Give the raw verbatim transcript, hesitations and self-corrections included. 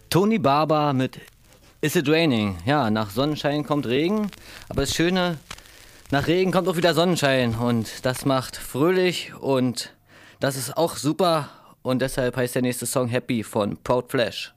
Tony Barber mit Is It Raining? Ja, nach Sonnenschein kommt Regen, aber das Schöne, nach Regen kommt auch wieder Sonnenschein und das macht fröhlich und das ist auch super und deshalb heißt der nächste Song Happy von Proud Flash.